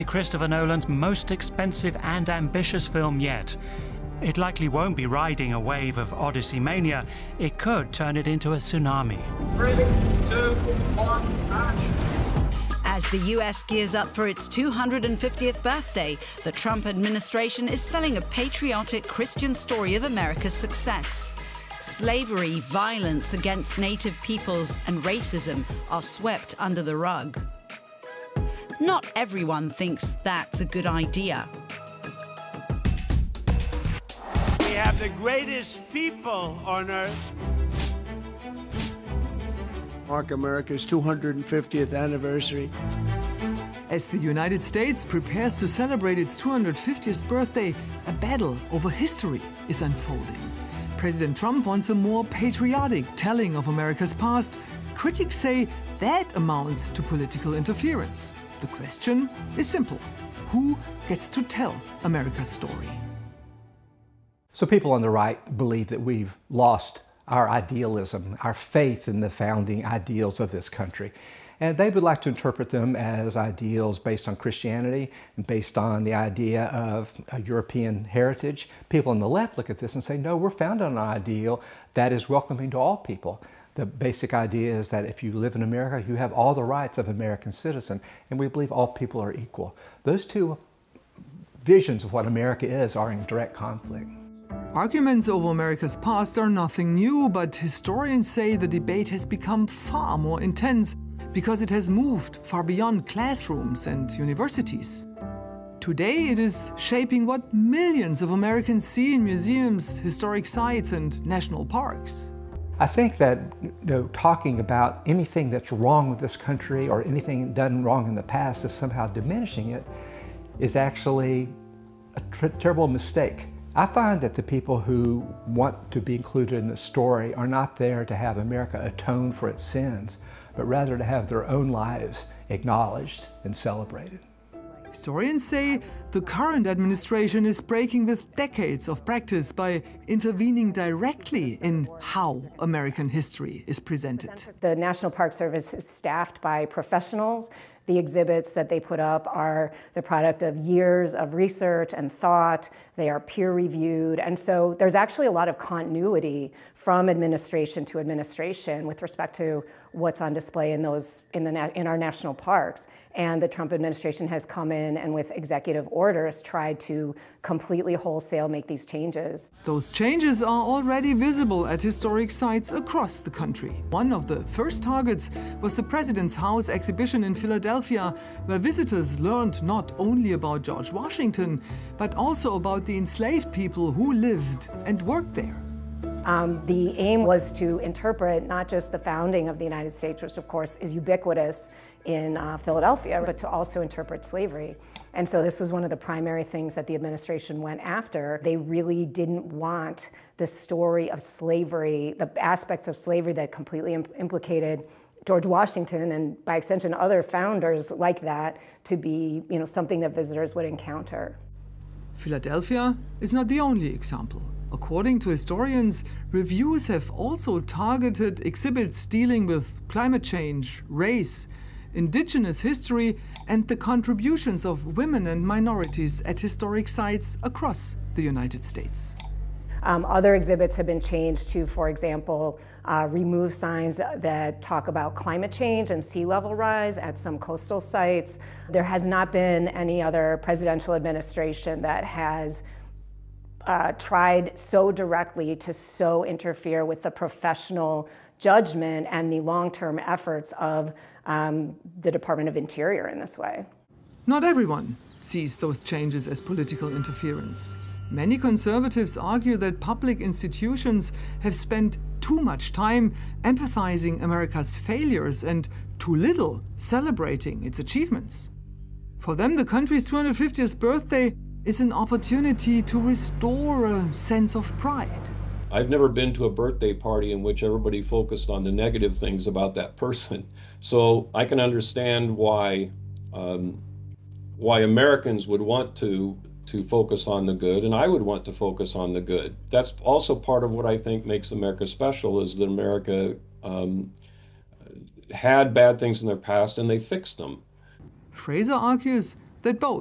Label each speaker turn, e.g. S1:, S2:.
S1: Christopher Nolan's most expensive and ambitious film yet. It likely won't be riding a wave of Odyssey mania. It could turn it into a tsunami.
S2: 3, 2, 1, action.
S3: As the US gears up for its 250th birthday, the Trump administration is selling a patriotic Christian story of America's success. Slavery, violence against native peoples, and racism are swept under the rug. Not everyone thinks that's a good idea.
S4: We have the greatest people on earth.
S5: Mark America's 250th anniversary.
S6: As the United States prepares to celebrate its 250th birthday, a battle over history is unfolding. President Trump wants a more patriotic telling of America's past. Critics say that amounts to political interference. The question is simple: who gets to tell America's story?
S7: So people on the right believe that we've lost our idealism, our faith in the founding ideals of this country. And they would like to interpret them as ideals based on Christianity and based on the idea of a European heritage. People on the left look at this and say, no, we're founded on an ideal that is welcoming to all people. The basic idea is that if you live in America, you have all the rights of an American citizen, and we believe all people are equal. Those two visions of what America is are in direct conflict.
S6: Arguments over America's past are nothing new, but historians say the debate has become far more intense because it has moved far beyond classrooms and universities. Today it is shaping what millions of Americans see in museums, historic sites, and national parks.
S7: I think that talking about anything that's wrong with this country or anything done wrong in the past is somehow diminishing it is actually a terrible mistake. I find that the people who want to be included in the story are not there to have America atone for its sins, but rather to have their own lives acknowledged and celebrated.
S6: Historians say the current administration is breaking with decades of practice by intervening directly in how American history is presented.
S8: The National Park Service is staffed by professionals. The exhibits that they put up are the product of years of research and thought. They are peer-reviewed, and so there's actually a lot of continuity from administration to administration with respect to what's on display in our national parks. And the Trump administration has come in and with executive orders tried to completely wholesale make these changes.
S6: Those changes are already visible at historic sites across the country. One of the first targets was the President's House exhibition in Philadelphia, where visitors learned not only about George Washington, but also about the enslaved people who lived and worked there.
S8: The aim was to interpret not just the founding of the United States, which of course is ubiquitous in Philadelphia, but to also interpret slavery. And so this was one of the primary things that the administration went after. They really didn't want the story of slavery, the aspects of slavery that completely implicated George Washington and by extension other founders like that to be, something that visitors would encounter.
S6: Philadelphia is not the only example. According to historians, reviews have also targeted exhibits dealing with climate change, race, indigenous history, and the contributions of women and minorities at historic sites across the United States.
S8: Other exhibits have been changed to, for example, remove signs that talk about climate change and sea level rise at some coastal sites. There has not been any other presidential administration that has tried so directly to so interfere with the professional judgment and the long-term efforts of the Department of Interior in this way.
S6: Not everyone sees those changes as political interference. Many conservatives argue that public institutions have spent too much time empathizing America's failures and too little celebrating its achievements. For them, the country's 250th birthday is an opportunity to restore a sense of pride.
S9: I've never been to a birthday party in which everybody focused on the negative things about that person. So I can understand why Americans would want to focus on the good, and I would want to focus on the good. That's also part of what I think makes America special, is that America had bad things in their past and they fixed them.
S6: Fraser argues that both